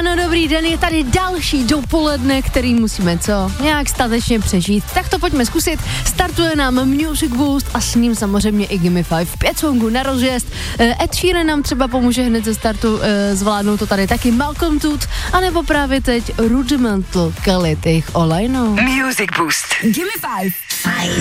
ráno, dobrý den, je tady další dopoledne, který musíme nějak statečně přežít. Tak to pojďme zkusit. Startuje nám Music Boost a s ním samozřejmě i Gimme 5. 5 songů na rozjezd. Ed Sheeran nám třeba pomůže hned ze startu zvládnout to tady taky Malcolm Tooth, anebo právě teď Rudimental Khalid, jejich All I Know. Music Boost. Gimme 5.